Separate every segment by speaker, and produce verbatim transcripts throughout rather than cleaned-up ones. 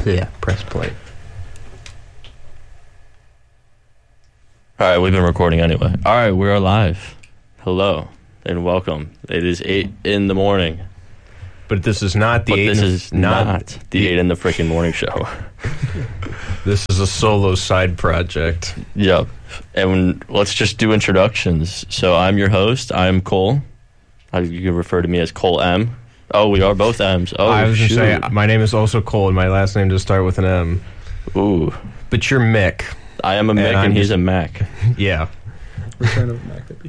Speaker 1: Yeah, press play.
Speaker 2: All right, we've been recording anyway. All right, we are live. Hello and welcome. It is eight in the morning.
Speaker 1: But this is not the
Speaker 2: But
Speaker 1: eight.
Speaker 2: this
Speaker 1: in the,
Speaker 2: is not, not the, the eight in the freaking morning show.
Speaker 1: This is a solo side project.
Speaker 2: Yep. And let's just do introductions. So I'm your host. I'm Cole. You can refer to me as Cole M. Oh, we are both M's. Oh,
Speaker 1: I was
Speaker 2: shoot.
Speaker 1: going to say, my name is also Cole, and my last name does start with an M.
Speaker 2: Ooh.
Speaker 1: But you're Mick.
Speaker 2: I am a Mick, and,
Speaker 1: and
Speaker 2: he's
Speaker 1: just,
Speaker 2: a Mac.
Speaker 1: Yeah.
Speaker 3: Return of Mac, baby.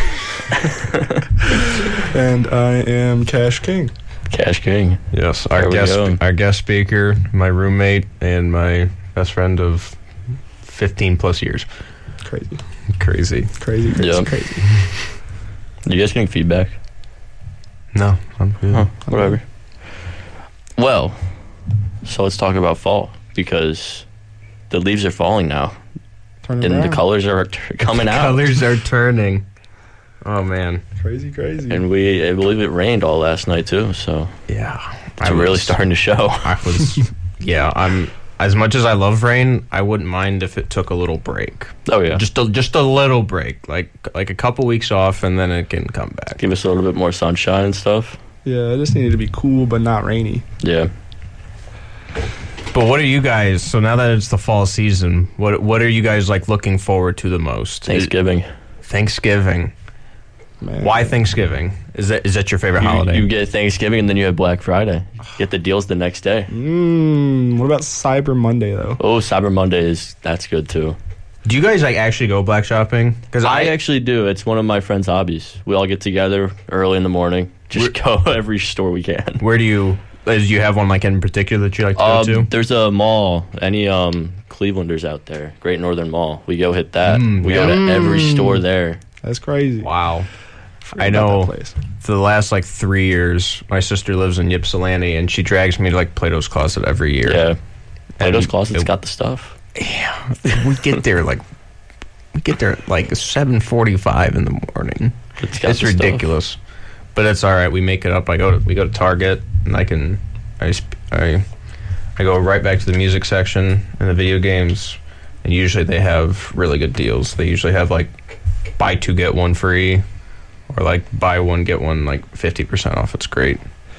Speaker 3: And I am Cash King.
Speaker 2: Cash King.
Speaker 1: Yes, our guest, our guest speaker, my roommate, and my best friend of fifteen plus years.
Speaker 3: Crazy.
Speaker 1: Crazy.
Speaker 3: Crazy, crazy,
Speaker 2: Yep.
Speaker 3: crazy.
Speaker 2: You guys getting feedback?
Speaker 1: No, I'm good.
Speaker 2: Huh, whatever. Well, so let's talk about fall, because the leaves are falling now.
Speaker 3: Turn
Speaker 2: And
Speaker 3: around.
Speaker 2: the colors are t- coming out.
Speaker 1: Colors are turning. Oh, man.
Speaker 3: Crazy, crazy.
Speaker 2: And we, I believe it rained all last night, too, so
Speaker 1: Yeah.
Speaker 2: it's really starting to show.
Speaker 1: I was, yeah, I'm, as much as I love rain, I wouldn't mind if it took a little break.
Speaker 2: Oh, yeah.
Speaker 1: Just a, just a little break, like like a couple weeks off, and then it can come back.
Speaker 2: Give us a little bit more sunshine and stuff.
Speaker 3: Yeah, it just needed to be cool but not rainy.
Speaker 2: Yeah.
Speaker 1: But what are you guys, so now that it's the fall season, what what are you guys, like, looking forward to the most?
Speaker 2: Thanksgiving.
Speaker 1: Is- Thanksgiving.
Speaker 3: Man.
Speaker 1: Why Thanksgiving? Is that is that your favorite
Speaker 2: You,
Speaker 1: holiday?
Speaker 2: you get Thanksgiving, and then you have Black Friday. Get the deals the next day.
Speaker 3: Mmm. What about Cyber Monday, though?
Speaker 2: Oh, Cyber Monday is, that's good, too.
Speaker 1: Do you guys, like, actually go black shopping? Because
Speaker 2: I actually do. It's one of my friend's hobbies. We all get together early in the morning. Just go every store we can.
Speaker 1: Where do you, uh, do you have one, like, in particular that you like to
Speaker 2: Um,
Speaker 1: go to?
Speaker 2: there's a mall. Any um, Clevelanders out there? Great Northern Mall. We go hit that.
Speaker 1: Mm,
Speaker 2: we
Speaker 1: yeah.
Speaker 2: go to every store there.
Speaker 3: That's crazy.
Speaker 1: Wow.
Speaker 3: Forgot
Speaker 1: I
Speaker 3: about
Speaker 1: know
Speaker 3: that place.
Speaker 1: for the last, like, three years, my sister lives in Ypsilanti, and she drags me to, like, Plato's Closet every year.
Speaker 2: Yeah. Plato's
Speaker 1: And
Speaker 2: Closet's
Speaker 1: it-
Speaker 2: got the stuff.
Speaker 1: Yeah. We get there, like, we get there at, like, seven forty-five in the morning.
Speaker 2: It's, got
Speaker 1: It's
Speaker 2: the stuff.
Speaker 1: ridiculous. But it's all right. We make it up. I go to, we go to Target, and I can, I, sp- I, I go right back to the music section and the video games, and usually they have really good deals. They usually have, like, buy two, get one free, or, like, buy one, get one, like, fifty percent off. It's great.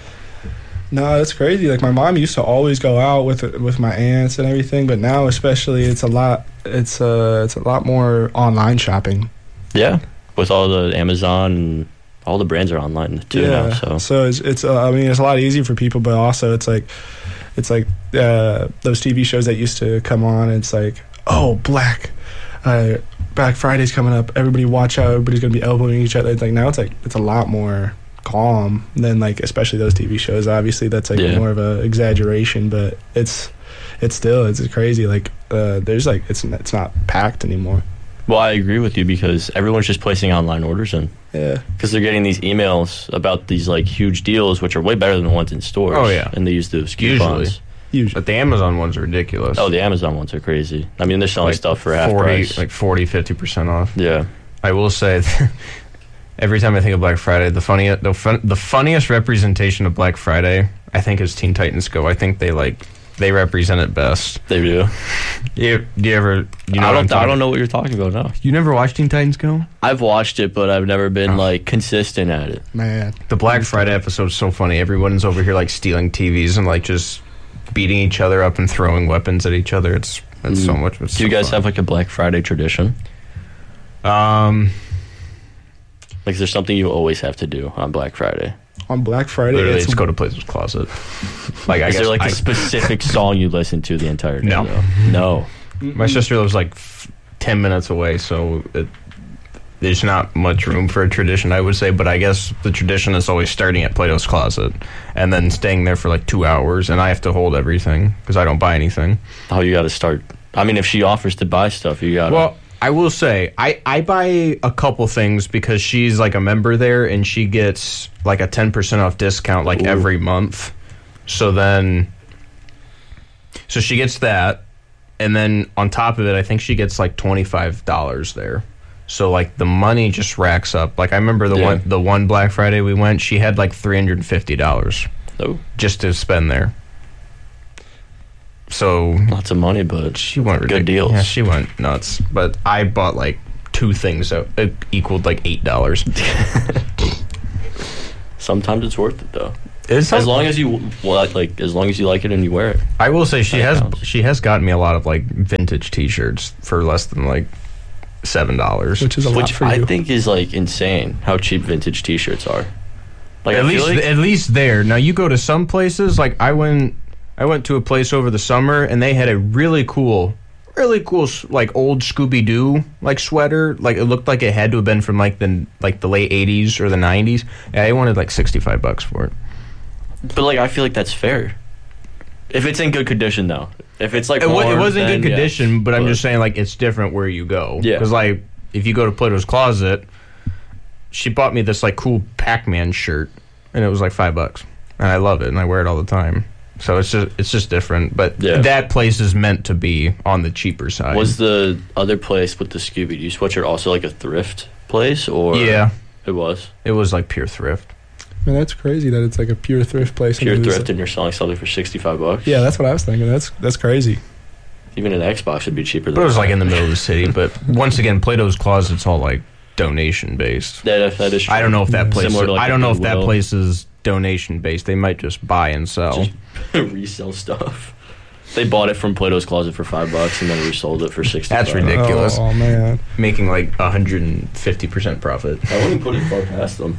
Speaker 3: No, that's crazy. Like, my mom used to always go out with with my aunts and everything, but now especially it's a lot. It's uh, it's a lot more online shopping.
Speaker 2: Yeah. With all the Amazon and all the brands are online too
Speaker 3: yeah.
Speaker 2: now. So
Speaker 3: so it's it's. Uh, I mean, it's a lot easier for people, but also it's like, it's like uh, those T V shows that used to come on. It's like, oh, Black, uh, Black Friday's coming up. Everybody watch out. Everybody's gonna be elbowing each other. It's like now it's like it's a lot more calm than, like, especially those T V shows. Obviously, that's like
Speaker 2: Yeah.
Speaker 3: more of a exaggeration, but it's it's still it's crazy. Like uh, there's like it's it's not packed anymore.
Speaker 2: well, I agree with you, because everyone's just placing online orders in.
Speaker 3: Yeah.
Speaker 2: Because they're getting these emails about these, like, huge deals, which are way better than the ones in stores.
Speaker 1: Oh, yeah.
Speaker 2: And they use those
Speaker 1: Usually.
Speaker 2: coupons.
Speaker 3: Usually.
Speaker 1: But the Amazon ones are ridiculous.
Speaker 2: Oh, the Amazon ones are crazy. I mean, they're selling
Speaker 1: Like
Speaker 2: stuff for half
Speaker 1: forty,
Speaker 2: price.
Speaker 1: like forty, fifty percent off.
Speaker 2: Yeah.
Speaker 1: I will say, that every time I think of Black Friday, the funniest, the, fun, the funniest representation of Black Friday, I think, is Teen Titans Go. I think they like they represent it best.
Speaker 2: They do.
Speaker 1: You, do you ever? You know
Speaker 2: I
Speaker 1: what I'm
Speaker 2: don't. I
Speaker 1: talking-
Speaker 2: don't know what you're talking about now.
Speaker 1: You never watched Teen Titans Go?
Speaker 2: I've watched it, but I've never been
Speaker 1: Oh.
Speaker 2: like consistent at it.
Speaker 3: Man.
Speaker 1: The Black Friday episode is so funny. Everyone's over here like stealing T Vs and like just beating each other up and throwing weapons at each other. It's it's so
Speaker 2: Mm.
Speaker 1: much. It's
Speaker 2: Do you
Speaker 1: so
Speaker 2: guys
Speaker 1: fun.
Speaker 2: have like a Black Friday tradition?
Speaker 1: Um,
Speaker 2: Like, is there something you always have to do on Black Friday?
Speaker 3: On Black Friday,
Speaker 1: literally,
Speaker 3: it's
Speaker 1: just go to Plato's Closet. Like, I
Speaker 2: is
Speaker 1: guess
Speaker 2: there like a
Speaker 1: I-
Speaker 2: specific song you listen to the entire day?
Speaker 1: No.
Speaker 2: though? No.
Speaker 1: My sister lives like f- ten minutes away, so it, there's not much room for a tradition, I would say. But I guess the tradition is always starting at Plato's Closet and then staying there for like two hours, and I have to hold everything because I don't buy anything.
Speaker 2: Oh, you got to start. I mean, if she offers to buy stuff, you got to.
Speaker 1: Well, I will say I, I buy a couple things because she's like a member there, and she gets like a ten percent off discount like
Speaker 2: Ooh.
Speaker 1: every month. So then, so she gets that, and then on top of it, I think she gets like twenty-five dollars there. So like the money just racks up. Like I remember the
Speaker 2: Yeah.
Speaker 1: one the one Black Friday we went, she had like three hundred fifty dollars
Speaker 2: Oh.
Speaker 1: just to spend there. So
Speaker 2: Lots of money, but
Speaker 1: she went
Speaker 2: good
Speaker 1: ridic-
Speaker 2: deals.
Speaker 1: Yeah, she went nuts. But I bought like two things that it equaled like eight dollars.
Speaker 2: Sometimes it's worth it though.
Speaker 1: It's
Speaker 2: As long as you well, like, as long as you like it and you wear it.
Speaker 1: I will say she
Speaker 2: That
Speaker 1: has
Speaker 2: counts.
Speaker 1: she has gotten me a lot of like vintage T-shirts for less than like seven dollars.
Speaker 3: Which is a lot
Speaker 2: Which
Speaker 3: for
Speaker 2: I
Speaker 3: you.
Speaker 2: think is like insane how cheap vintage T-shirts are. Like
Speaker 1: at
Speaker 2: I
Speaker 1: least
Speaker 2: feel like,
Speaker 1: at least there. Now you go to some places like I went I went to a place over the summer and they had a really cool really cool s- like old Scooby Doo like sweater. Like it looked like it had to have been from like the like the late eighties or the nineties. Yeah, I wanted like sixty-five bucks for it.
Speaker 2: but like I feel like that's fair. If it's in good condition though. If it's like
Speaker 1: It, wa- it
Speaker 2: worn,
Speaker 1: was in
Speaker 2: then
Speaker 1: good
Speaker 2: yes.
Speaker 1: condition, but I'm just saying like it's different where you go.
Speaker 2: Yeah.
Speaker 1: Because like if you go to Plato's Closet, she bought me this like cool Pac-Man shirt, and it was like five bucks, and I love it, and I wear it all the time. So it's just it's just different. But
Speaker 2: Yeah.
Speaker 1: that place is meant to be on the cheaper side.
Speaker 2: Was the other place with the Scooby Doo sweatshirt also like a thrift place or
Speaker 1: yeah,
Speaker 2: it was
Speaker 1: it was like pure thrift.
Speaker 3: Man, that's crazy that it's like a pure thrift place. and
Speaker 2: pure
Speaker 3: it was-
Speaker 2: thrift and you're selling something for sixty-five bucks?
Speaker 3: Yeah, that's what I was thinking. That's that's crazy.
Speaker 2: Even an Xbox would be cheaper than
Speaker 1: But it was
Speaker 2: that.
Speaker 1: like in the middle of the city. But once again, Plato's Closet's all like donation based.
Speaker 2: That, that is true.
Speaker 1: I don't know if that place.
Speaker 2: Similar to, like,
Speaker 1: I
Speaker 2: a
Speaker 1: don't know if that
Speaker 2: Goodwill.
Speaker 1: place is donation based. They might just buy and sell.
Speaker 2: Just resell stuff. They bought it from Plato's Closet for five bucks and then resold it for sixty.
Speaker 1: That's ridiculous.
Speaker 3: Oh, man.
Speaker 1: Making like one hundred fifty percent profit.
Speaker 2: I wouldn't put it far past them.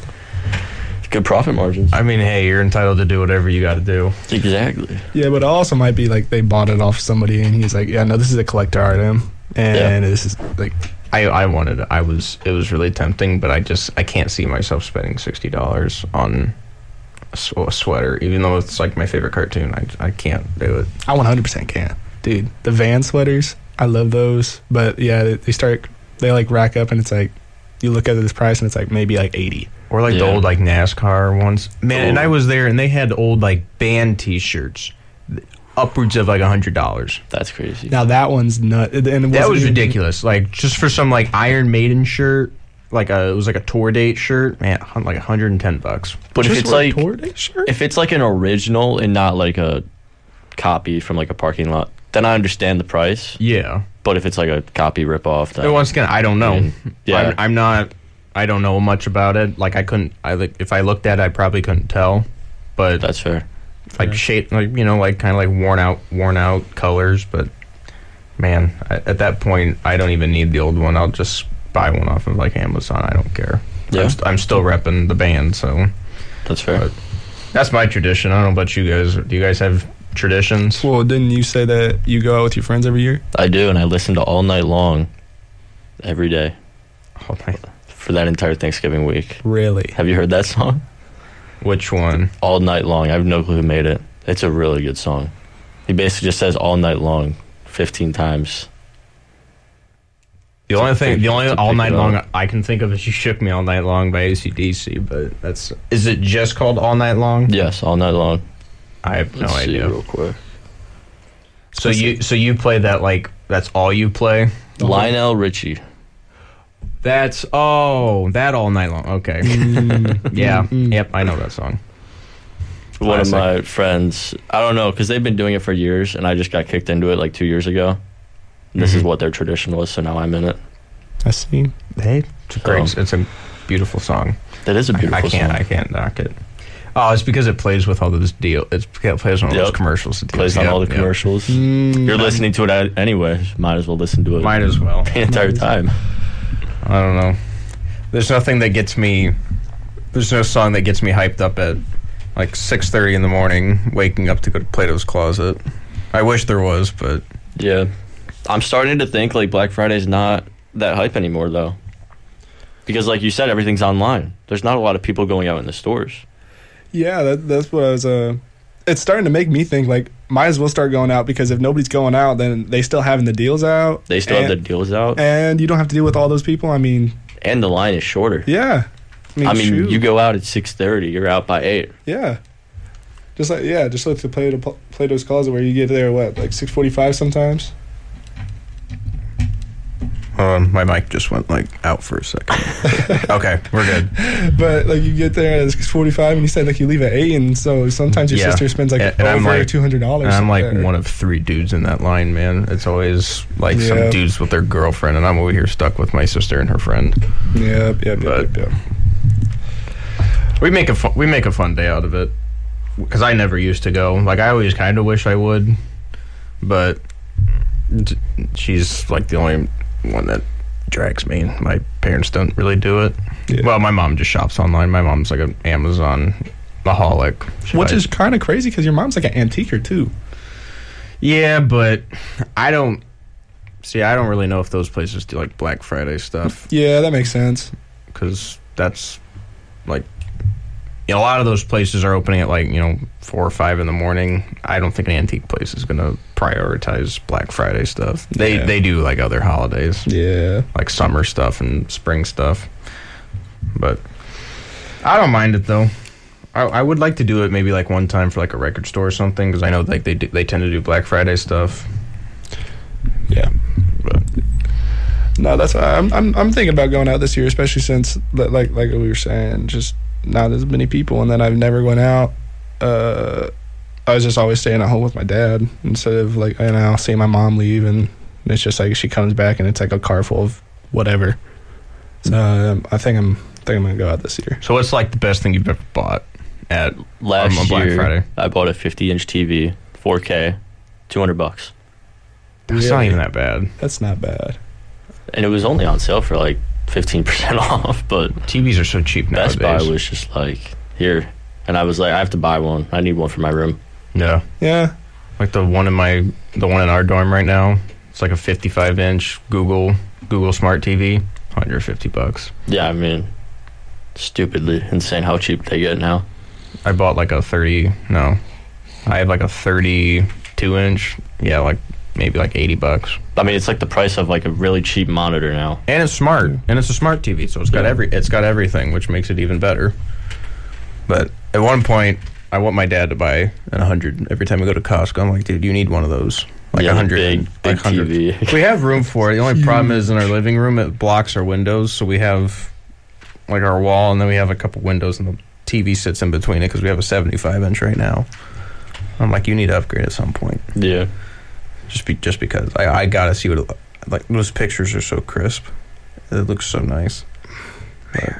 Speaker 2: Good profit margins.
Speaker 1: I mean, hey, you're entitled to do whatever you got to do.
Speaker 2: Exactly.
Speaker 3: Yeah, but it also might be like they bought it off somebody and he's like, yeah, no, this is a collector item. And
Speaker 2: Yeah.
Speaker 3: this is like,
Speaker 1: I, I wanted it. I was it was really tempting, but I just I can't see myself spending sixty dollars on a, sw- a sweater, even though it's like my favorite cartoon. I I can't do it.
Speaker 3: I one hundred percent can. Dude, the Van sweaters, I love those. But yeah, they, they start, they like rack up and it's like, you look at this price and it's like maybe like eighty.
Speaker 1: Or like the
Speaker 2: Yeah.
Speaker 1: old like NASCAR ones, man. And
Speaker 2: Ooh.
Speaker 1: I was there, and they had old like band T-shirts, upwards of like a hundred dollars.
Speaker 2: That's crazy.
Speaker 3: Now that one's nut. And it
Speaker 1: That
Speaker 3: wasn't
Speaker 1: was
Speaker 3: even-
Speaker 1: ridiculous. Like just for some like Iron Maiden shirt, like a it was like a tour date shirt, man, hun- like a hundred and ten bucks.
Speaker 2: But if
Speaker 3: Just
Speaker 2: it's
Speaker 3: for a
Speaker 2: like
Speaker 3: tour day shirt?
Speaker 2: if it's like an original and not like a copy from like a parking lot, then I understand the price.
Speaker 1: Yeah.
Speaker 2: But if it's like a copy ripoff, then
Speaker 1: And once again, I don't know.
Speaker 2: I mean, yeah.
Speaker 1: I'm, I'm not. I don't know much about it. Like I couldn't. I like if I looked at it, I probably couldn't tell. But
Speaker 2: that's fair.
Speaker 1: like shade, like you know, like kind of like worn out, worn out colors. But man, I, at that point, I don't even need the old one. I'll just buy one off of like Amazon. I don't care.
Speaker 2: Yeah.
Speaker 1: I'm, st- I'm still repping the band, so
Speaker 2: That's fair.
Speaker 1: But that's my tradition. I don't know about you guys. Do you guys have traditions?
Speaker 3: Well, didn't you say that you go out with your friends every year?
Speaker 2: I do, and I listen to All Night Long every day
Speaker 1: Oh, my-
Speaker 2: for that entire Thanksgiving week.
Speaker 3: Really?
Speaker 2: Have you heard that song?
Speaker 1: Which one?
Speaker 2: All Night Long. I have no clue who made it. It's a really good song. He basically just says all night long fifteen times.
Speaker 1: The only
Speaker 2: To
Speaker 1: thing,
Speaker 2: pick-
Speaker 1: the only
Speaker 2: to
Speaker 1: all
Speaker 2: pick
Speaker 1: night
Speaker 2: it
Speaker 1: long
Speaker 2: up.
Speaker 1: I can think of is "You Shook Me All Night Long" by A C D C. But that's is it just called "All Night Long"?
Speaker 2: Yes, all night long.
Speaker 1: I have no
Speaker 2: Let's see
Speaker 1: idea.
Speaker 2: real quick.
Speaker 1: So you so you play that like that's all you play?
Speaker 2: Lionel Richie.
Speaker 1: That's oh that all night long. Okay,
Speaker 3: Mm,
Speaker 1: yeah,
Speaker 3: mm, mm.
Speaker 1: yep, I know that song.
Speaker 2: One of
Speaker 1: Classic.
Speaker 2: my friends. I don't know because they've been doing it for years, and I just got kicked into it like two years ago. And this is
Speaker 1: Mhm.
Speaker 2: what their tradition was, so now I'm in it.
Speaker 3: I see.
Speaker 1: Hey, it's a great.
Speaker 2: So-
Speaker 1: It's a beautiful song.
Speaker 2: That is a
Speaker 1: I,
Speaker 2: beautiful
Speaker 1: I can't.
Speaker 2: song.
Speaker 1: I can't knock it. Oh, it's because it plays with all those deal. It's it plays on all those
Speaker 2: Yep.
Speaker 1: commercials. It
Speaker 2: Plays on
Speaker 1: Yep,
Speaker 2: all the
Speaker 1: yep.
Speaker 2: commercials.
Speaker 3: Mm,
Speaker 2: You're listening to it a- anyway. Might as well listen to it
Speaker 1: Might as well.
Speaker 2: the entire time.
Speaker 1: I don't know. There's nothing that gets me. There's no song that gets me hyped up at like six thirty in the morning, waking up to go to Plato's Closet. I wish there was, but
Speaker 2: Yeah. I'm starting to think like Black Friday's not that hype anymore though. Because like you said, everything's online. There's not a lot of people going out in the stores.
Speaker 3: Yeah, that, that's what I was. Uh, it's starting to make me think like might as well start going out because if nobody's going out, then they still having the deals out.
Speaker 2: They still
Speaker 3: and,
Speaker 2: have the deals out,
Speaker 3: and you don't have to deal with all those people. I mean,
Speaker 2: and the line is shorter.
Speaker 3: yeah.
Speaker 2: I mean,
Speaker 3: shoot.
Speaker 2: you go out at six thirty, you're out by eight.
Speaker 3: Yeah. Just like yeah, just like the Plato, Plato's Closet where you get there what like six forty five sometimes.
Speaker 1: oh, Um, my mic just went like out for a second. Okay, we're good.
Speaker 3: But like you get there at six forty-five, and you said like you leave at eight, and so sometimes your
Speaker 1: Yeah.
Speaker 3: sister spends like
Speaker 1: And- and I'm
Speaker 3: over
Speaker 1: like-
Speaker 3: two hundred dollars.
Speaker 1: And I'm like one of three dudes in that line, man. It's always like
Speaker 3: Yeah.
Speaker 1: some dudes with their girlfriend, and I'm over here stuck with my sister and her friend.
Speaker 3: Yep, yep,
Speaker 1: But-
Speaker 3: yep, yep, yep.
Speaker 1: We make a fun, we make a fun day out of it because I never used to go. Like I always kind of wish I would, but t- she's like the only one that drags me. My parents don't really do it.
Speaker 3: Yeah.
Speaker 1: Well, my mom just shops online. My mom's like an Amazon aholic,
Speaker 3: Which
Speaker 1: I-
Speaker 3: is kind of crazy because your mom's like an antiquer too.
Speaker 1: yeah, but I don't see. I don't really know if those places do like Black Friday stuff
Speaker 3: Yeah, that makes sense.
Speaker 1: because that's like. You know, a lot of those places are opening at like, you know, four or five in the morning. I don't think an antique place is going to prioritize Black Friday stuff. They
Speaker 3: Yeah.
Speaker 1: they do like other holidays,
Speaker 3: Yeah.
Speaker 1: like summer stuff and spring stuff. But I don't mind it though. I, I would like to do it maybe like one time for like a record store or something because I know like they do, they tend to do Black Friday stuff.
Speaker 3: Yeah.
Speaker 1: But
Speaker 3: No, that's I'm I'm I'm thinking about going out this year, especially since li- like like we were saying, just not as many people, and then I've never went out. Uh, I was just always staying at home with my dad instead of like you know seeing my mom leave, and it's just like she comes back and it's like a car full of whatever. So um, I think I'm I think I'm gonna go out this year.
Speaker 1: so what's like the best thing you've ever bought at
Speaker 2: Last
Speaker 1: on Black
Speaker 2: year,
Speaker 1: Friday?
Speaker 2: I bought a fifty inch T V, four K, two hundred bucks,
Speaker 1: That's not
Speaker 3: Really?
Speaker 1: even that bad.
Speaker 3: That's not bad.
Speaker 2: and it was only on sale for like fifteen percent off. But
Speaker 1: T Vs are so cheap nowadays.
Speaker 2: Best Buy was just like here, and I was like, I have to buy one. I need one for my room.
Speaker 1: yeah.
Speaker 3: Yeah.
Speaker 1: Like the one in my, the one in our dorm right now. It's like a fifty-five inch Google Google Smart T V, one hundred fifty bucks.
Speaker 2: Yeah, I mean, stupidly insane how cheap they get now.
Speaker 1: I bought like a thirty. No, I have like a thirty-two inch. Yeah, like maybe like eighty bucks.
Speaker 2: I mean, it's like the price of like a really cheap monitor now.
Speaker 1: And it's smart, and it's a smart T V, so it's got
Speaker 2: Yeah.
Speaker 1: every, it's got everything, which makes it even better. But at one point, I want my dad to buy an hundred every time we go to Costco. I'm like, dude, you need one of those. Like
Speaker 2: Yeah,
Speaker 1: a
Speaker 2: the
Speaker 1: hundred,
Speaker 2: big,
Speaker 1: like
Speaker 2: big
Speaker 1: hundred.
Speaker 2: T V.
Speaker 1: We have room for it. The only problem is in our living room, it blocks our windows, so we have like our wall, and then we have a couple windows, and the T V sits in between it because we have a seventy-five inch right now. I'm like, you need to upgrade at some point,
Speaker 2: Yeah.
Speaker 1: just be just because I I gotta see what it, like those pictures are so crisp. It looks so nice. But,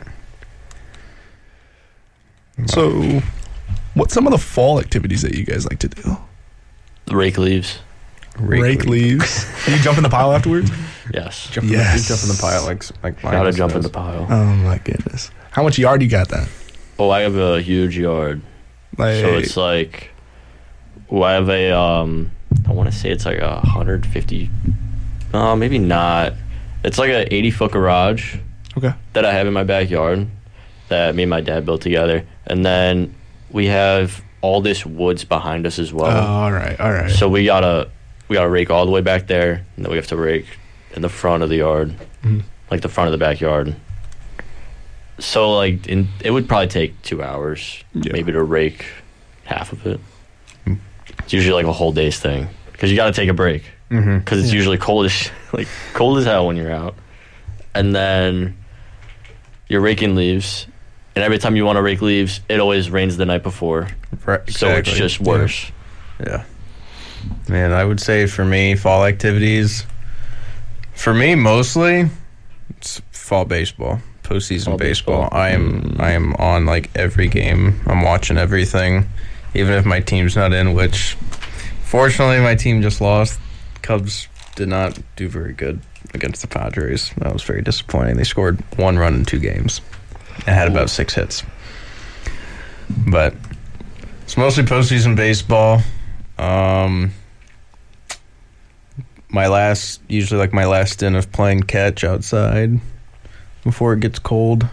Speaker 3: So, what's some of the fall activities that you guys like to do?
Speaker 2: Rake leaves.
Speaker 3: Rake, leaves. You jump in the pile afterwards?
Speaker 2: Yes.
Speaker 1: Jump,
Speaker 3: Yes.
Speaker 1: in the, jump in the pile like like
Speaker 2: Gotta
Speaker 1: Linus
Speaker 2: jump in
Speaker 1: does.
Speaker 2: the pile.
Speaker 3: Oh my goodness! How much yard you got then?
Speaker 2: Oh, I have a huge yard.
Speaker 3: Like,
Speaker 2: So it's like, well, I have a, um, I want to say it's like a one hundred fifty, uh, maybe not. It's like a eighty foot garage
Speaker 3: okay.
Speaker 2: that I have in my backyard that me and my dad built together. And then we have all this woods behind us as
Speaker 3: Oh,
Speaker 2: well.
Speaker 3: all right, all right.
Speaker 2: So we gotta, we gotta rake all the way back there, and then we have to rake in the front of the yard,
Speaker 3: Mhm.
Speaker 2: like the front of the backyard. So like, in, it would probably take two hours,
Speaker 3: Yeah.
Speaker 2: maybe to rake half of it. It's usually like a whole day's thing because you got to take a break
Speaker 1: Mhm.
Speaker 2: because it's
Speaker 3: Yeah.
Speaker 2: usually cold as like cold as hell when you're out, and then you're raking leaves, and every time you want to rake leaves, it always rains the night before,
Speaker 1: Right,
Speaker 2: so it's
Speaker 1: exactly.
Speaker 2: just worse.
Speaker 1: Yeah. Man, I would say for me, fall activities, for me mostly, it's fall baseball, postseason
Speaker 2: Fall
Speaker 1: baseball.
Speaker 2: baseball.
Speaker 1: I am I am on like every game. I'm watching everything, even if my team's not in. Which, fortunately, my team just lost. Cubs did not do very good against the Padres. That was very disappointing. They scored one run in two games and had about six hits. But it's mostly postseason baseball. Um, my last, usually like my last stint of playing catch outside before it gets cold.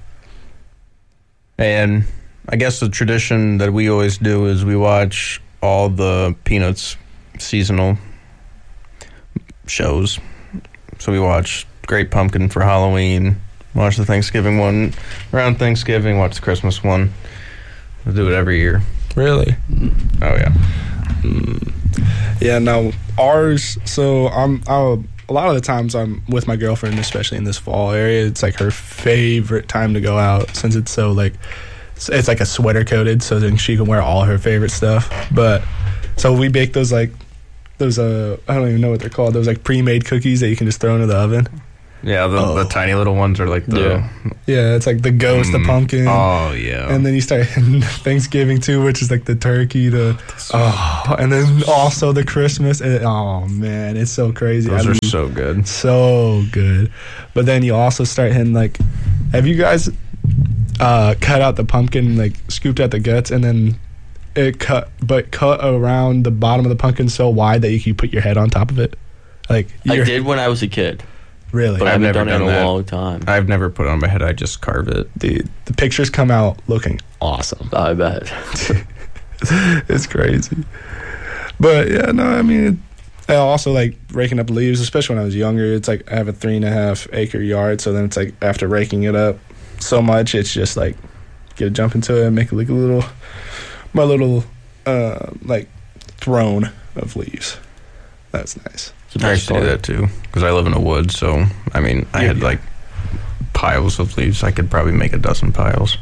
Speaker 1: And I guess the tradition that we always do is we watch all the Peanuts seasonal shows. So we watch Great Pumpkin for Halloween, watch the Thanksgiving one around Thanksgiving, watch the Christmas one. We do it every year.
Speaker 3: Really?
Speaker 1: Oh, yeah.
Speaker 3: Yeah, no, ours, so I'm, I'm a lot of the times I'm with my girlfriend, especially in this fall area. It's like her favorite time to go out since it's so like it's, it's like a sweater coated, so then she can wear all her favorite stuff. But so we bake those like those uh I don't even know what they're called. Those like pre-made cookies that you can just throw into the oven.
Speaker 1: Yeah, the,
Speaker 3: Oh.
Speaker 1: the tiny little ones are like the.
Speaker 2: Yeah.
Speaker 3: Yeah, it's like the ghost, the
Speaker 1: Mm.
Speaker 3: pumpkin.
Speaker 1: Oh yeah.
Speaker 3: And then you start Thanksgiving too, which is like the turkey, the oh, and then also the Christmas. And, oh man, it's so crazy.
Speaker 1: those
Speaker 3: I
Speaker 1: are
Speaker 3: mean,
Speaker 1: so good.
Speaker 3: so good. But then you also start hitting like, have you guys uh, cut out the pumpkin, like scooped out the guts, and then it cut, but cut around the bottom of the pumpkin so wide that you can put your head on top of it? Like
Speaker 2: I
Speaker 3: you're-
Speaker 2: did when I was a kid,
Speaker 3: really,
Speaker 2: but I
Speaker 1: I've
Speaker 2: haven't
Speaker 1: never
Speaker 2: done it in
Speaker 1: done
Speaker 2: a
Speaker 1: that.
Speaker 2: long time.
Speaker 1: I've never put it on my head. I just carve it.
Speaker 3: dude. The pictures come out looking awesome.
Speaker 2: I bet.
Speaker 3: It's crazy. But yeah, no, I mean, I also like raking up leaves, especially when I was younger. It's like I have a three and a half acre yard, so then it's like after raking it up so much, it's just like get a jump into it and make like a little, my little, uh, like throne of leaves. That's nice.
Speaker 2: It's the
Speaker 1: I
Speaker 2: best
Speaker 1: used to do
Speaker 2: part.
Speaker 1: that too because I live in a wood. So I mean, I
Speaker 3: Yeah,
Speaker 1: had
Speaker 3: yeah.
Speaker 1: like piles of leaves. I could probably make a dozen piles.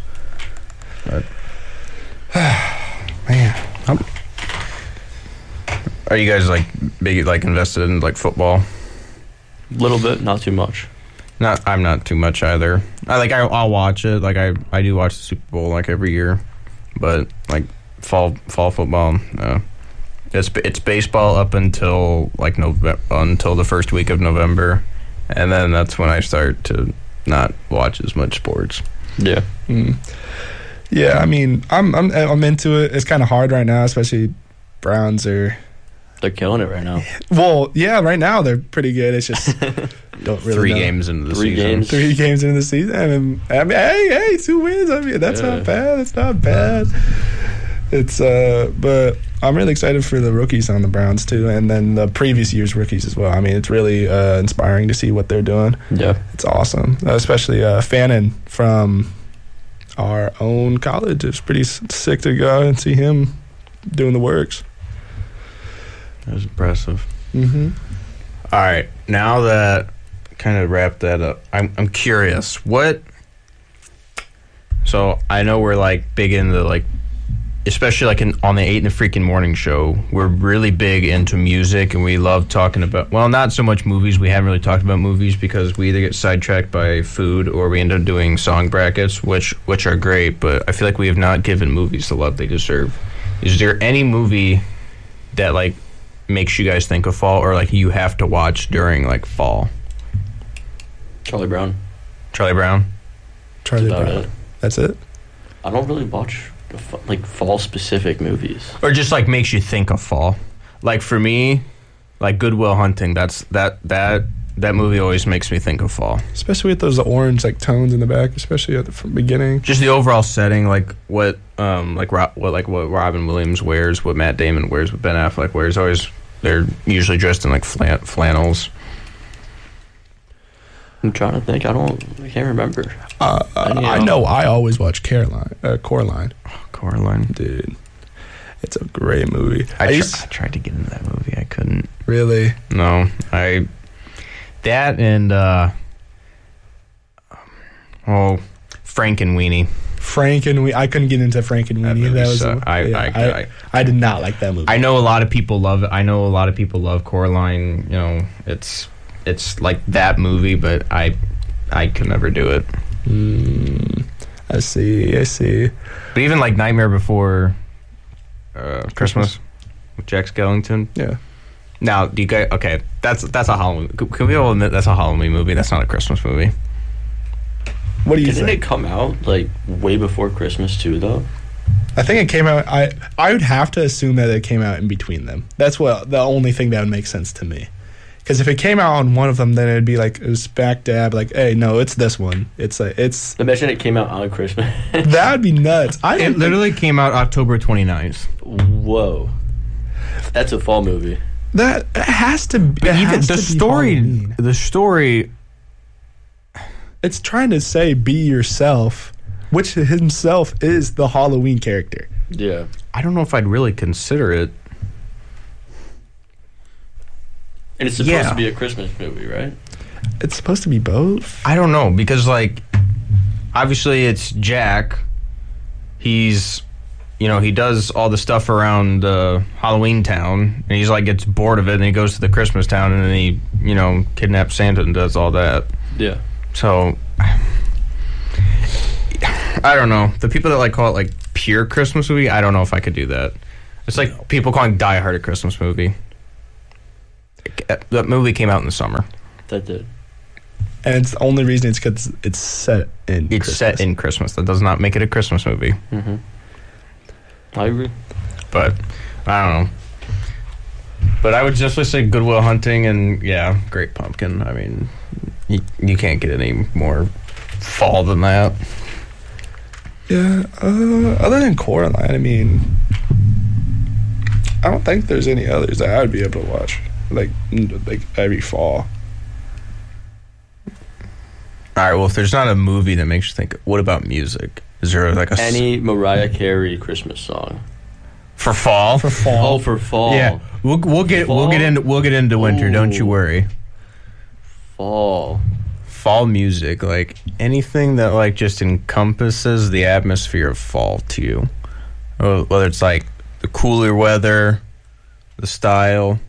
Speaker 3: Man,
Speaker 1: I'm, are you guys like big like invested in like football?
Speaker 2: Little bit, not too much.
Speaker 1: Not, I'm not too much either. I like I, I'll watch it. Like I, I do watch the Super Bowl like every year, but like fall fall football, no. It's it's baseball up until like November, until the first week of November, and then that's when I start to not watch as much sports.
Speaker 2: Yeah.
Speaker 3: mm. Yeah. I mean, I'm I'm I'm into it. It's kind of hard right now, especially Browns are.
Speaker 2: They're killing it right now.
Speaker 3: Well, yeah, right now they're pretty good. It's just don't really
Speaker 1: Three
Speaker 3: know.
Speaker 1: games into the
Speaker 2: Three
Speaker 1: season.
Speaker 2: games.
Speaker 3: Three games into the season. I mean, I mean, hey, hey, two wins. I mean, that's
Speaker 2: Yeah.
Speaker 3: not bad. It's not bad. It's uh, but I'm really excited for the rookies on the Browns too, and then the previous year's rookies as well. I mean, it's really uh, inspiring to see what they're doing.
Speaker 2: Yeah.
Speaker 3: It's awesome, uh, especially uh, Fannin from our own college. It's pretty s- sick to go out and see him doing the works.
Speaker 1: That was impressive.
Speaker 3: Mm-hmm.
Speaker 1: All right, now that kind of wrap that up, I'm I'm curious what. So I know we're like big into like, especially like in, on the eight in the freaking morning show, we're really big into music and we love talking about. Well, not so much movies. We haven't really talked about movies because we either get sidetracked by food or we end up doing song brackets, which which are great. But I feel like we have not given movies the love they deserve. Is there any movie that like makes you guys think of fall or like you have to watch during like fall?
Speaker 2: Charlie Brown.
Speaker 1: Charlie Brown.
Speaker 3: Charlie
Speaker 2: About
Speaker 3: Brown.
Speaker 2: it.
Speaker 3: That's it.
Speaker 2: I don't really watch the fa- like fall specific movies.
Speaker 1: Or just like makes you think of fall. Like for me, like Good Will Hunting, that's that that that movie always makes me think of fall.
Speaker 3: Especially with those orange like tones in the back, especially at the from beginning.
Speaker 1: Just the overall setting, like what um like Ro- what like what Robin Williams wears, what Matt Damon wears, what Ben Affleck wears. Always they're usually dressed in like flan- flannels.
Speaker 2: I'm trying to think. I don't. I can't remember.
Speaker 3: Uh, uh,
Speaker 2: I know.
Speaker 3: I know. I always watch Caroline, uh, Coraline,
Speaker 1: Coraline.
Speaker 3: dude. It's a great movie.
Speaker 1: I,
Speaker 3: I
Speaker 1: tr-
Speaker 3: used
Speaker 1: I tried to get into that movie. I couldn't.
Speaker 3: really.
Speaker 1: No, I that and uh oh Frank and Weenie.
Speaker 3: Frank and we. I couldn't get into Frank and
Speaker 1: That
Speaker 3: Weenie.
Speaker 1: movie
Speaker 3: That was.
Speaker 1: sucked. I-
Speaker 3: yeah,
Speaker 1: I-
Speaker 3: I,
Speaker 1: I-
Speaker 3: I did not like that movie.
Speaker 1: I know a lot of people love it. I know a lot of people love Coraline. You know, it's it's like that movie, but I I could never do it.
Speaker 3: Mm, I see. I see.
Speaker 1: But even like Nightmare Before uh, Christmas with Jack Skellington.
Speaker 3: Yeah.
Speaker 1: Now, do you guys? Okay, that's that's a Halloween. Can can we all admit that's a Halloween movie? That's not a Christmas movie.
Speaker 3: What do you
Speaker 2: Didn't
Speaker 3: think?
Speaker 2: it come out like way before Christmas too, though?
Speaker 3: I think it came out. I I would have to assume that it came out in between them. That's what the only thing that would make sense to me. Because if it came out on one of them, then it'd be like it was back dab. Like, hey, no, it's this one. It's a, it's
Speaker 2: Imagine it came out on Christmas.
Speaker 3: that would be nuts. I
Speaker 1: It
Speaker 3: don't
Speaker 1: literally came out October twenty-ninth.
Speaker 2: Whoa, that's a fall movie.
Speaker 3: that it has to. Be,
Speaker 1: But
Speaker 3: it
Speaker 1: even
Speaker 3: has
Speaker 1: the
Speaker 3: to be
Speaker 1: story,
Speaker 3: Halloween.
Speaker 1: the story.
Speaker 3: It's trying to say be yourself, which himself is the Halloween character.
Speaker 2: Yeah.
Speaker 1: I don't know if I'd really consider it.
Speaker 2: And it's supposed
Speaker 1: Yeah.
Speaker 2: to be a Christmas movie, right?
Speaker 3: It's supposed to be both.
Speaker 1: I don't know because like obviously it's Jack. He's you know he does all the stuff around uh, Halloween Town, and he's like gets bored of it, and he goes to the Christmas Town, and then he you know kidnaps Santa and does all that.
Speaker 2: Yeah.
Speaker 1: So I don't know. The people that like call it like pure Christmas movie, I don't know if I could do that. It's like no. people calling Die Hard a Christmas movie. That movie came out in the summer.
Speaker 2: That did.
Speaker 3: And it's the only reason it's because it's set in
Speaker 1: It's
Speaker 3: Christmas.
Speaker 1: set in Christmas. That does not make it a Christmas movie.
Speaker 2: Mm-hmm. I agree.
Speaker 1: But, I don't know. But I would just say Good Will Hunting and, yeah, Great Pumpkin. I mean, you, you can't get any more fall than that.
Speaker 3: Yeah, uh, other than Coraline, I mean, I don't think there's any others that I would be able to watch, like, like every fall.
Speaker 1: All right, well, if there's not a movie that makes you think, what about music? Is there like a
Speaker 2: Any Mariah Carey Christmas song
Speaker 1: for fall?
Speaker 3: For fall.
Speaker 2: Oh, for fall.
Speaker 1: Yeah, we'll we'll get
Speaker 2: Fall?
Speaker 1: we'll get into we'll get into winter. Don't you
Speaker 2: Ooh.
Speaker 1: worry.
Speaker 2: Fall.
Speaker 1: Fall music, like anything that like just encompasses the atmosphere of fall to you, or whether it's like the cooler weather, the style.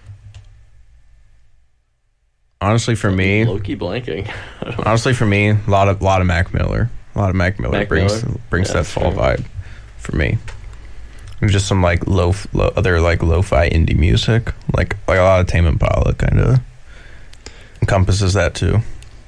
Speaker 1: Honestly, for me,
Speaker 2: Low-key blanking.
Speaker 1: honestly for me, a lot of lot of Mac Miller, a lot of Mac Miller
Speaker 2: Mac
Speaker 1: brings
Speaker 2: Miller?
Speaker 1: brings
Speaker 2: Yeah,
Speaker 1: that
Speaker 2: that's
Speaker 1: fall
Speaker 2: true.
Speaker 1: vibe for me. And just some like low, low other like lo-fi indie music, like like a lot of Tame Impala kind of encompasses that too.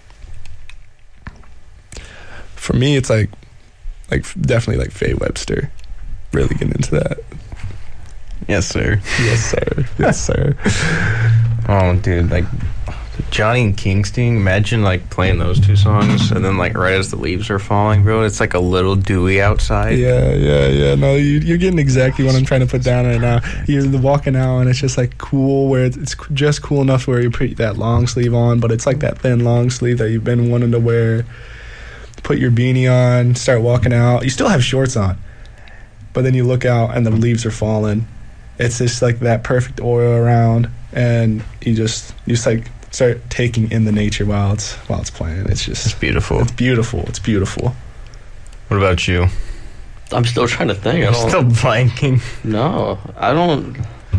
Speaker 3: For me, it's like, like definitely like Faye Webster. Really getting into that.
Speaker 1: Yes, sir.
Speaker 3: Yes, sir. Yes, sir.
Speaker 1: Oh, dude, like Johnny and Kingston. Imagine like playing those two songs, and then like right as the leaves are falling, bro, it's like a little dewy outside.
Speaker 3: Yeah, yeah, yeah. No, you, you're getting exactly what I'm trying to put down right now. You're walking out, and it's just like cool, where it's, it's just cool enough where you put that long sleeve on, but it's like that thin long sleeve that you've been wanting to wear. Put your beanie on, start walking out. You still have shorts on, but then you look out and the leaves are falling. It's just like that perfect aura around, and you just you just like start taking in the nature while it's while it's playing. It's just
Speaker 1: It's beautiful.
Speaker 3: It's beautiful. It's beautiful.
Speaker 1: What about you?
Speaker 2: I'm still trying to think. I
Speaker 1: I'm
Speaker 2: don't,
Speaker 1: still blanking.
Speaker 2: No, I don't.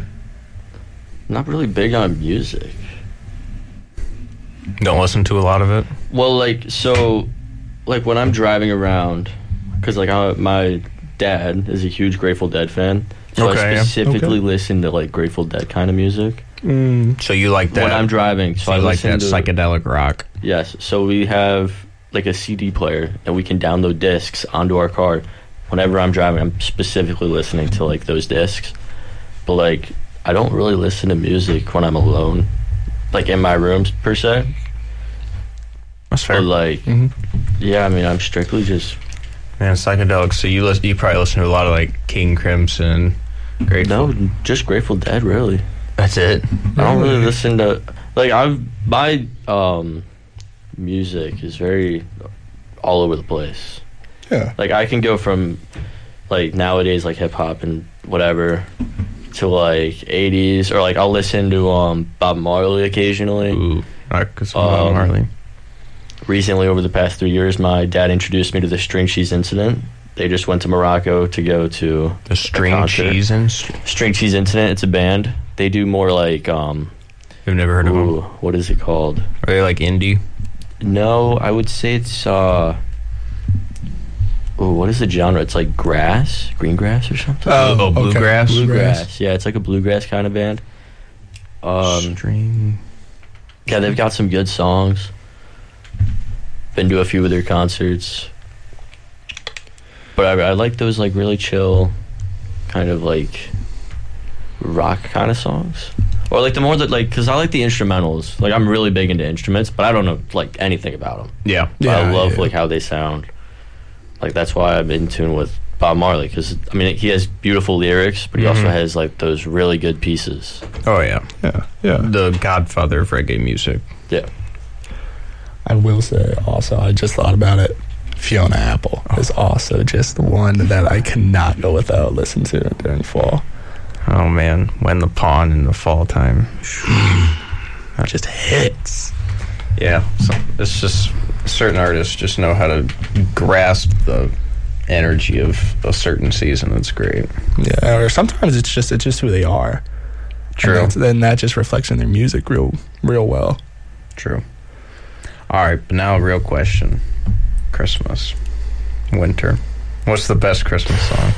Speaker 2: Not really big on music.
Speaker 1: Don't listen to a lot of it.
Speaker 2: Well, like so, like when I'm driving around, because like I, my dad is a huge Grateful Dead fan, so
Speaker 1: Okay,
Speaker 2: I
Speaker 1: yeah.
Speaker 2: specifically
Speaker 3: Okay.
Speaker 2: listen to like Grateful Dead kind of music
Speaker 3: Mm.
Speaker 1: So you like that?
Speaker 2: when I'm driving. So,
Speaker 1: so
Speaker 2: I
Speaker 1: you like
Speaker 2: listen
Speaker 1: that
Speaker 2: to
Speaker 1: psychedelic rock?
Speaker 2: Yes, so we have like a C D player, and we can download discs onto our car. Whenever I'm driving, I'm specifically listening to like those discs. But like, I don't really listen to music when I'm alone, like in my rooms per se.
Speaker 1: That's fair.
Speaker 2: But like,
Speaker 3: hmm
Speaker 2: yeah, I mean, I'm strictly just
Speaker 1: Man, psychedelic. So you listen, you probably listen to a lot of like King Crimson, Grateful.
Speaker 2: no, just Grateful Dead, really.
Speaker 1: That's it.
Speaker 2: I don't really listen to like I my um music is very all over the place.
Speaker 3: Yeah.
Speaker 2: Like I can go from like nowadays like hip hop and whatever to like eighties, or like I'll listen to um Bob Marley occasionally.
Speaker 1: Ooh, because
Speaker 2: Um,
Speaker 1: Marley.
Speaker 2: Recently, over the past three years, my dad introduced me to the String Cheese Incident. They just went to Morocco to go to
Speaker 1: The string
Speaker 2: concert.
Speaker 1: cheese and
Speaker 2: String Cheese Incident. It's a band. They do more like um
Speaker 1: you've never heard of them?
Speaker 2: ooh, what is it called?
Speaker 1: Are they like indie?
Speaker 2: No, I would say it's uh oh, what is the genre? It's like grass, green grass or something.
Speaker 1: Oh,
Speaker 3: okay.
Speaker 1: bluegrass.
Speaker 2: Bluegrass. Yeah, it's like a bluegrass kind of band. Um,
Speaker 1: string.
Speaker 2: yeah, they've got some good songs. Been to a few of their concerts, but I, I like those like really chill, kind of like rock kind of songs, or like the more that like because I like the instrumentals. Like I'm really big into instruments, but I don't know like anything about them.
Speaker 1: Yeah.
Speaker 2: But I
Speaker 3: Yeah,
Speaker 2: love
Speaker 3: yeah.
Speaker 2: like how they sound. Like that's why I'm in tune with Bob Marley, because I mean he has beautiful lyrics, but he also
Speaker 1: Mhm.
Speaker 2: has like those really good pieces.
Speaker 1: Oh yeah.
Speaker 3: Yeah. Yeah.
Speaker 1: The godfather of reggae music.
Speaker 2: Yeah.
Speaker 3: I will say also, I just thought about it. Fiona Apple is also just the one that I cannot go without listening to during fall.
Speaker 1: Oh man, when the pawn in the fall time.
Speaker 3: just hits.
Speaker 1: Yeah, so it's just certain artists just know how to grasp the energy of a certain season. It's great.
Speaker 3: Yeah, or sometimes it's just it's just who they are.
Speaker 1: True.
Speaker 3: And then that just reflects in their music real real well.
Speaker 1: True. All right, but now a real question: Christmas, winter. What's the best Christmas song?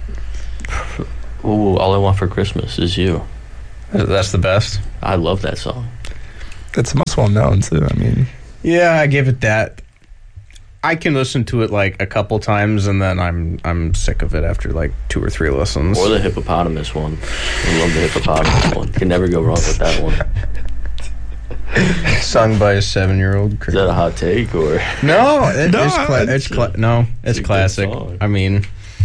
Speaker 2: Ooh, All I Want for Christmas Is You.
Speaker 1: That's the best.
Speaker 2: I love that song.
Speaker 3: It's the most well known too. I mean,
Speaker 1: Yeah, I give it that. I can listen to it like a couple times, and then I'm I'm sick of it after like two or three listens.
Speaker 2: Or the hippopotamus one. I love the hippopotamus one. Can never go wrong with that one.
Speaker 1: Sung by a seven-year-old.
Speaker 2: Is that a hot take or?
Speaker 1: No, it,
Speaker 3: No,
Speaker 1: it's, cla-
Speaker 3: it's-
Speaker 1: it's cla- no, it's
Speaker 2: a good
Speaker 1: classic.
Speaker 2: song.
Speaker 1: I mean,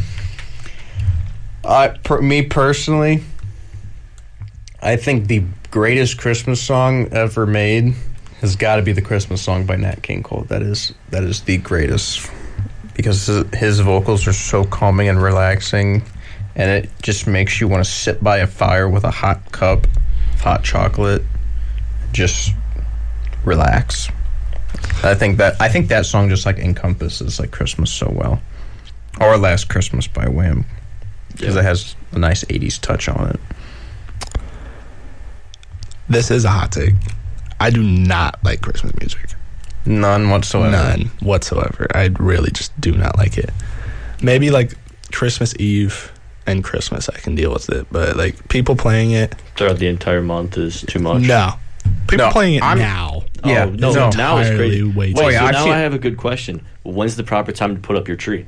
Speaker 1: I per, me personally, I think the greatest Christmas song ever made has got to be the Christmas song by Nat King Cole. That is that is the greatest because his, his vocals are so calming and relaxing, and it just makes you want to sit by a fire with a hot cup of hot chocolate, just relax. I think that I think that song just like encompasses like Christmas so well, or Last Christmas by Wham, because
Speaker 2: Yeah.
Speaker 1: it has a nice eighties touch on it.
Speaker 3: this is a hot take. I do not like Christmas music.
Speaker 1: None whatsoever.
Speaker 3: None whatsoever. I really just do not like it. Maybe like Christmas Eve and Christmas I can deal with it, but like people playing it,
Speaker 2: Throughout the entire month is too much.
Speaker 3: no. People
Speaker 1: No,
Speaker 3: playing it
Speaker 1: I'm-
Speaker 3: now.
Speaker 1: Yeah,
Speaker 2: Oh, no,
Speaker 1: no.
Speaker 2: now it's crazy.
Speaker 3: Entirely way
Speaker 2: Wait,
Speaker 3: too-
Speaker 1: Oh, yeah,
Speaker 2: so
Speaker 1: I've
Speaker 2: now
Speaker 1: seen-
Speaker 2: I have a good question. When's the proper time to put up your tree?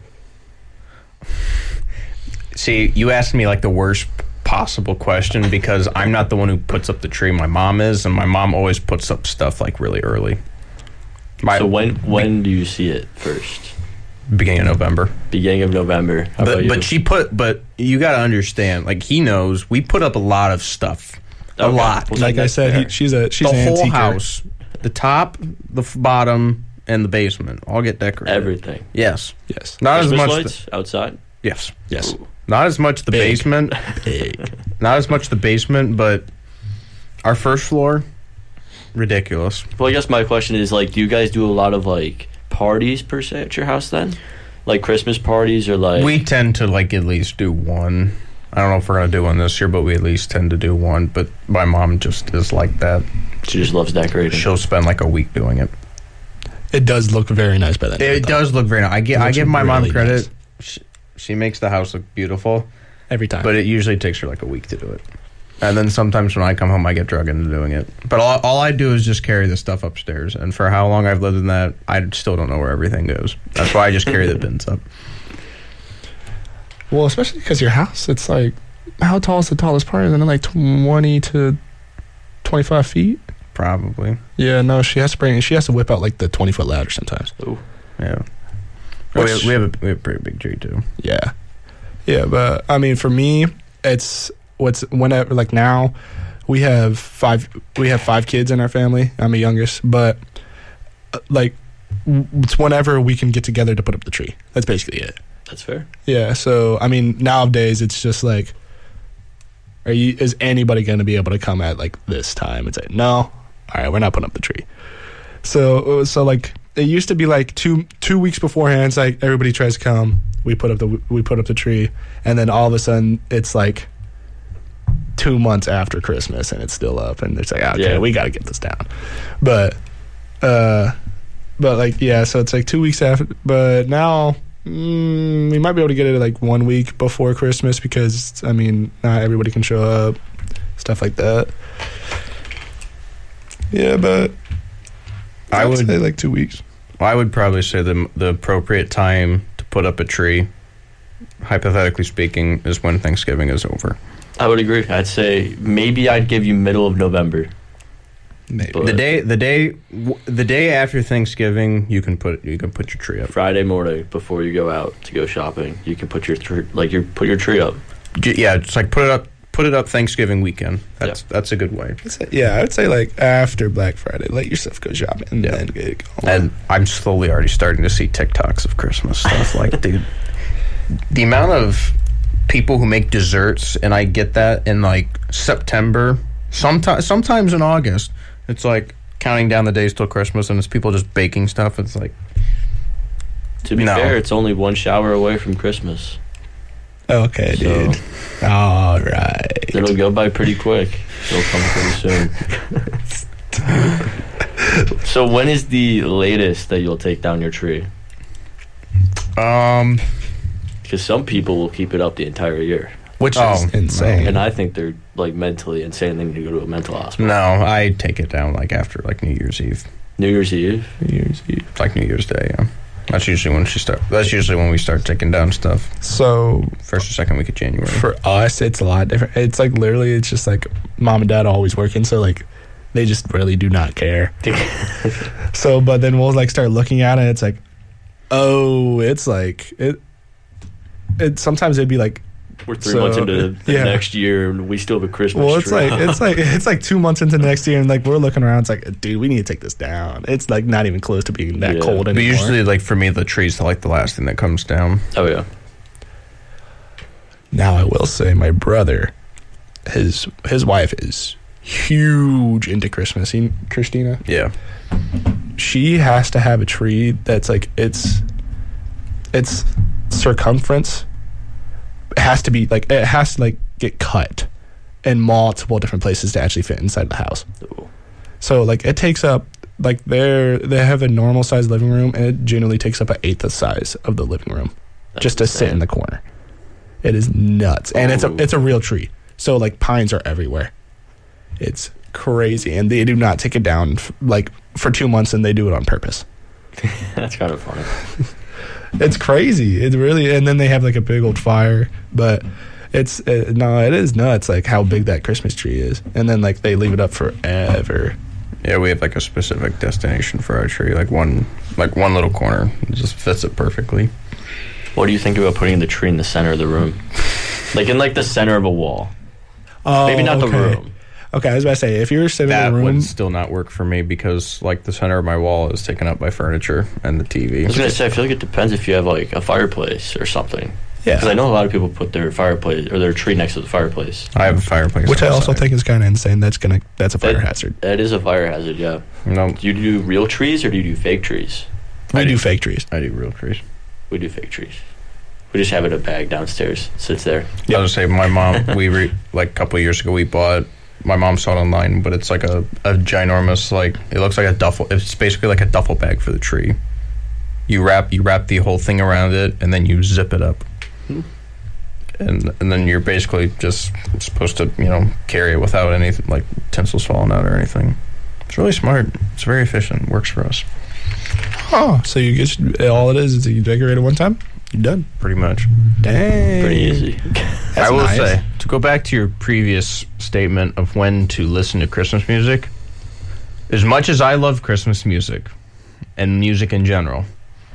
Speaker 1: See, you asked me like the worst possible question because I'm not the one who puts up the tree. My mom is, and my mom always puts up stuff like really early. My,
Speaker 2: So when when do you see it first?
Speaker 1: beginning of November.
Speaker 2: Beginning of November. How about
Speaker 1: But
Speaker 2: you?
Speaker 1: but she put but you got to understand, like he knows we put up a lot of stuff. A
Speaker 2: Okay.
Speaker 1: lot.
Speaker 2: Well,
Speaker 3: Like I
Speaker 2: that's
Speaker 3: said,
Speaker 2: fair.
Speaker 3: he, she's a she's
Speaker 1: the
Speaker 3: an
Speaker 1: whole
Speaker 3: antiquer.
Speaker 1: house, the top, the f- bottom, and the basement all get decorated.
Speaker 2: Everything.
Speaker 1: Yes.
Speaker 3: Yes.
Speaker 1: Not
Speaker 2: Christmas
Speaker 1: as much.
Speaker 2: lights outside.
Speaker 1: The, yes.
Speaker 3: Yes.
Speaker 2: Ooh.
Speaker 1: Not as much the
Speaker 3: Big.
Speaker 1: basement.
Speaker 3: Big.
Speaker 1: Not as much the basement, but our first floor, ridiculous.
Speaker 2: Well, I guess my question is like, do you guys do a lot of like parties per se at your house then? Like Christmas parties or like
Speaker 1: We tend to like at least do one. I don't know if we're gonna do one this year, but we at least tend to do one. But my mom just is like that.
Speaker 2: she just loves decorating.
Speaker 1: She'll spend like a week doing it.
Speaker 3: It does look very nice by then.
Speaker 1: It does look very nice. I give
Speaker 3: It
Speaker 1: I
Speaker 3: looks
Speaker 1: give my mom
Speaker 3: really
Speaker 1: credit. She, she makes the house look beautiful,
Speaker 3: every time.
Speaker 1: but it usually takes her like a week to do it. And then sometimes when I come home, I get drug into doing it. But all, all I do is just carry the stuff upstairs. And for how long I've lived in that, I still don't know where everything goes. That's why I just carry the bins up.
Speaker 3: Well, especially because your house, it's like, how tall is the tallest part? Isn't it like twenty to twenty-five feet?
Speaker 1: Probably.
Speaker 3: Yeah, no, she has to bring, she has to whip out like the twenty foot ladder sometimes.
Speaker 2: Ooh.
Speaker 1: Yeah. We,
Speaker 3: Which-
Speaker 1: we have a we have a pretty big tree too.
Speaker 3: Yeah. Yeah, but I mean, for me, it's what's whenever, like now, we have five, we have five kids in our family. I'm the youngest, but uh, like, w- it's whenever we can get together to put up the tree. That's basically it.
Speaker 2: That's fair.
Speaker 3: Yeah, so I mean, nowadays it's just like, are you? Is anybody going to be able to come at like this time and say no? All right, we're not putting up the tree. So, so like it used to be like two two weeks beforehand. It's like everybody tries to come. We put up the we put up the tree, and then all of a sudden it's like two months after Christmas and it's still up, and it's like okay,
Speaker 2: Yeah.
Speaker 3: we got to get this down. But, uh, but like yeah, so it's like two weeks after. But now. Mm, we might be able to get it like one week before Christmas because I mean not everybody can show up, stuff like that. Yeah, but
Speaker 1: I
Speaker 3: I would
Speaker 1: would-
Speaker 3: say like two weeks.
Speaker 1: I would probably say the the appropriate time to put up a tree, hypothetically speaking, is when Thanksgiving is over.
Speaker 2: I would agree. I'd say maybe I'd give you middle of November.
Speaker 3: Maybe.
Speaker 2: But-
Speaker 1: The day the day w- the day after Thanksgiving, you can put you can put your tree up.
Speaker 2: Friday morning before you go out to go shopping, you can put your tr- like your put your tree up.
Speaker 1: J- Yeah, it's like put it up put it up Thanksgiving weekend. That's that's a good way.
Speaker 3: I'd say- yeah, I would say like after Black Friday, let yourself go shopping and
Speaker 1: Yeah.
Speaker 3: then get it going.
Speaker 1: And I'm slowly already starting to see TikToks of Christmas stuff. Like, dude, the amount of people who make desserts, and I get that in like September, sometimes sometimes in August, It's like counting down the days till Christmas, and it's people just baking stuff. It's like,
Speaker 2: To be
Speaker 1: No.
Speaker 2: fair, it's only one shower away from Christmas.
Speaker 3: Okay,
Speaker 2: So-
Speaker 3: dude. All right.
Speaker 2: It'll go by pretty quick. It'll come pretty soon. So when is the latest that you'll take down your tree?
Speaker 1: um,
Speaker 2: Because some people will keep it up the entire year.
Speaker 3: Which
Speaker 1: Oh,
Speaker 3: is insane.
Speaker 2: And I think they're like mentally insane. They need to go to a mental hospital.
Speaker 1: no, I take it down like after like New Year's Eve,
Speaker 2: New Year's Eve.
Speaker 3: New Year's Eve.
Speaker 1: like New Year's Day. Yeah, that's usually when she start. That's usually when we start taking down stuff.
Speaker 3: So
Speaker 1: First or second week of January.
Speaker 3: for us, it's a lot different. It's like literally, it's just like mom and dad are always working, so like they just really do not care. So, but then we'll like start looking at it. It's like, oh, it's like it. It sometimes it'd be like,
Speaker 2: We're three
Speaker 3: So,
Speaker 2: months into the
Speaker 3: yeah.
Speaker 2: next year, and we still have a Christmas
Speaker 3: well, it's
Speaker 2: tree.
Speaker 3: like it's like it's like two months into next year, and like we're looking around. It's like, dude, we need to take this down. It's like not even close to being that
Speaker 2: Yeah.
Speaker 3: cold
Speaker 1: But
Speaker 3: anymore.
Speaker 1: usually, like for me, the tree's like the last thing that comes down.
Speaker 2: Oh yeah.
Speaker 3: Now I will say, my brother, his his wife is huge into Christmas. He, Christina,
Speaker 1: Yeah,
Speaker 3: she has to have a tree that's like its its circumference has to be like it has to like get cut in multiple different places to actually fit inside the house.
Speaker 2: Ooh.
Speaker 3: So like it takes up like they're they have a normal sized living room, and it generally takes up an eighth the size of the living room
Speaker 2: That's
Speaker 3: just to sit in
Speaker 2: insane.
Speaker 3: the corner. It is nuts, and it's a
Speaker 2: Ooh.
Speaker 3: it's a real tree. So like pines are everywhere. It's crazy, and they do not take it down f- like for two months, and they do it on purpose.
Speaker 2: That's kind of funny.
Speaker 3: It's crazy. It really, and then they have like a big old fire, but it's uh, no, it is nuts. Like how big that Christmas tree is, and then like they leave it up forever.
Speaker 1: yeah. We have like a specific destination for our tree, like one like one little corner. It just fits it perfectly.
Speaker 2: What do you think about putting the tree in the center of the room? Like in like the center of a wall.
Speaker 3: Oh,
Speaker 2: Maybe not the
Speaker 3: okay.
Speaker 2: room.
Speaker 3: Okay, I was about to say if you were sitting
Speaker 1: That
Speaker 3: in a room,
Speaker 1: would still not work for me because like the center of my wall is taken up by furniture and the T V.
Speaker 2: I was gonna say I feel like it depends if you have like a fireplace or something.
Speaker 3: yeah,
Speaker 2: Because I know a lot of people put their fireplace or their tree next to the fireplace.
Speaker 1: I have a fireplace,
Speaker 3: which I also
Speaker 1: outside.
Speaker 3: think is kind of insane. That's gonna that's a fire
Speaker 2: That-
Speaker 3: hazard.
Speaker 2: That is a fire hazard, yeah.
Speaker 1: No,
Speaker 2: Do you do real trees or do you do fake trees?
Speaker 3: We
Speaker 1: I
Speaker 3: do
Speaker 1: do.
Speaker 3: fake trees.
Speaker 1: I do real trees.
Speaker 2: We do fake trees. We just have it in a bag downstairs. Sits there.
Speaker 1: I was say my mom. We re, like a couple of years ago we bought. My mom saw it online, but it's like a, a ginormous like it looks like a duffel. It's basically like a duffel bag for the tree. You wrap you wrap the whole thing around it, and then you zip it up,
Speaker 2: Hmm.
Speaker 1: and and then you're basically just supposed to you know carry it without any like tinsels falling out or anything. It's really smart. It's very efficient. Works for us
Speaker 3: Oh, so you just all it is is you decorate it one time, you're done.
Speaker 1: pretty much.
Speaker 3: Dang,
Speaker 2: Pretty easy.
Speaker 3: That's
Speaker 1: I will
Speaker 3: nice.
Speaker 1: say, to go back to your previous statement of when to listen to Christmas music, as much as I love Christmas music and music in general,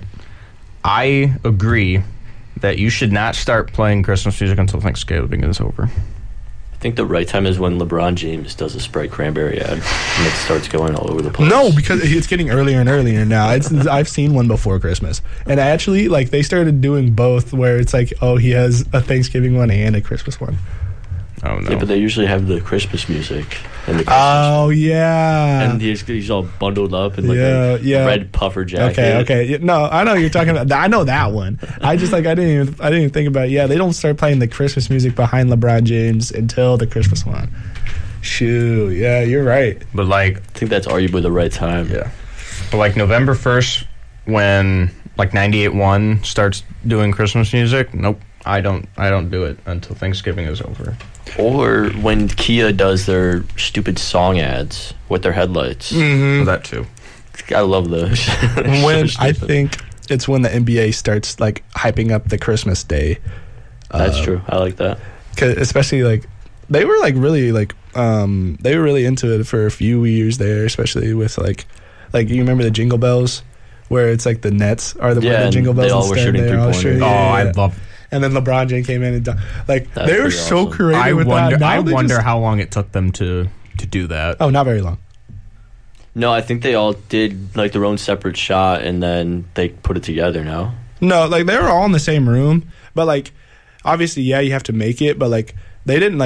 Speaker 1: I agree that you should not start playing Christmas music until Thanksgiving is over.
Speaker 2: I think the right time is when LeBron James does a Sprite cranberry ad and it starts going all over the place.
Speaker 3: No, because it's getting earlier and earlier now. It's I've seen one before Christmas, and actually, like they started doing both, where it's like, oh, he has a Thanksgiving one and a Christmas one.
Speaker 1: Oh, no.
Speaker 2: Yeah, but they usually have the Christmas music and the Christmas.
Speaker 3: Oh yeah.
Speaker 2: and he's, he's all bundled up in like
Speaker 3: Yeah,
Speaker 2: a
Speaker 3: yeah.
Speaker 2: red puffer jacket.
Speaker 3: Okay, okay. Yeah, no, I know you're talking about. I know that one. I just like I didn't even I didn't even think about. Yeah, they don't start playing the Christmas music behind LeBron James until the Christmas one. Shoo, yeah, you're right.
Speaker 1: But like,
Speaker 2: I think that's arguably the right time.
Speaker 1: yeah. But like November first, when like ninety-eight point one starts doing Christmas music, nope. I don't. I don't do it until Thanksgiving is over.
Speaker 2: Or when Kia does their stupid song ads with their headlights.
Speaker 3: Mm-hmm.
Speaker 1: So that too.
Speaker 2: I love those.
Speaker 3: When
Speaker 2: So
Speaker 3: I
Speaker 2: stupid.
Speaker 3: think it's when the N B A starts like hyping up the Christmas day.
Speaker 2: That's
Speaker 3: uh,
Speaker 2: true. I like that.
Speaker 3: 'Cause especially like they were like really like um they were really into it for a few years there, especially with like like you remember the Jingle Bells, where it's like the Nets are the,
Speaker 2: Yeah,
Speaker 3: the
Speaker 2: and
Speaker 3: Jingle
Speaker 2: they
Speaker 3: Bells
Speaker 2: all were
Speaker 3: instead.
Speaker 2: shooting
Speaker 3: They're all
Speaker 2: three-pointers.
Speaker 3: shooting-
Speaker 1: Oh,
Speaker 3: yeah,
Speaker 1: I
Speaker 3: yeah.
Speaker 1: love.
Speaker 3: And then LeBron James came in and done, like
Speaker 2: That's
Speaker 3: they were
Speaker 2: pretty
Speaker 3: so
Speaker 2: awesome.
Speaker 3: creative
Speaker 1: I
Speaker 3: with
Speaker 1: wonder.
Speaker 3: that. Now
Speaker 1: I
Speaker 3: they
Speaker 1: wonder
Speaker 3: just-
Speaker 1: how long it took them to to do that.
Speaker 3: Oh, not very long.
Speaker 2: No, I think they all did like their own separate shot and then they put it together now.
Speaker 3: No, like they were all in the same room, but like obviously, yeah, you have to make it, but like they didn't like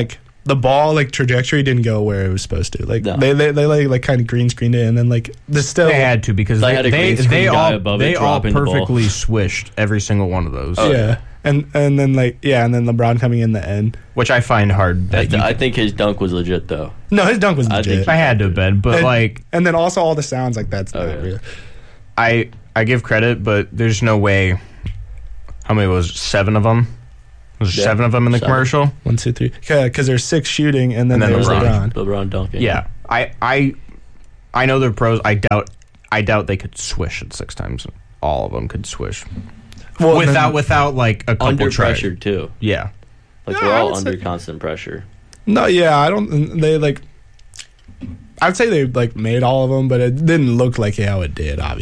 Speaker 3: the ball like trajectory didn't go where it was supposed to. Like
Speaker 2: No.
Speaker 3: they, they they like like kind of green screened it, and then like the still
Speaker 1: They had to because
Speaker 2: They
Speaker 1: they
Speaker 2: had a
Speaker 1: they,
Speaker 2: green screen
Speaker 1: they
Speaker 2: guy
Speaker 1: all
Speaker 2: above it
Speaker 1: they all
Speaker 2: dropping the ball.
Speaker 1: perfectly swished every single one of those,
Speaker 2: Oh,
Speaker 3: yeah.
Speaker 2: yeah.
Speaker 3: And and then like yeah, and then LeBron coming in the end.
Speaker 1: which I find hard.
Speaker 2: I,
Speaker 1: That
Speaker 2: th-
Speaker 1: you-
Speaker 2: I think his dunk was legit though.
Speaker 3: No, his dunk was
Speaker 2: I
Speaker 3: legit.
Speaker 2: think
Speaker 1: I had to have been, but
Speaker 3: and,
Speaker 1: like
Speaker 3: and then also all the sounds like that's
Speaker 2: Oh,
Speaker 3: not
Speaker 2: yeah.
Speaker 3: real.
Speaker 1: I I give credit, but there's no way. How many was it? Seven of them? Was there
Speaker 2: Yeah,
Speaker 1: seven of them in the
Speaker 2: seven.
Speaker 1: commercial?
Speaker 3: One, two, three. Because there's six shooting, and then,
Speaker 1: And then
Speaker 3: there's
Speaker 1: LeBron.
Speaker 3: LeBron.
Speaker 2: LeBron dunking.
Speaker 1: Yeah, I I I know they're pros. I doubt I doubt they could swish it six times. All of them could swish
Speaker 3: Well, and
Speaker 1: without
Speaker 3: then-
Speaker 1: without like a couple
Speaker 2: Under
Speaker 1: tries.
Speaker 2: pressure too.
Speaker 1: Yeah,
Speaker 2: Like
Speaker 3: Yeah,
Speaker 2: they're
Speaker 3: I
Speaker 2: all
Speaker 3: would
Speaker 2: under
Speaker 3: say-
Speaker 2: constant pressure.
Speaker 3: No, yeah, I don't. They like. I'd say they like made all of them, but it didn't look like how it did. Obviously.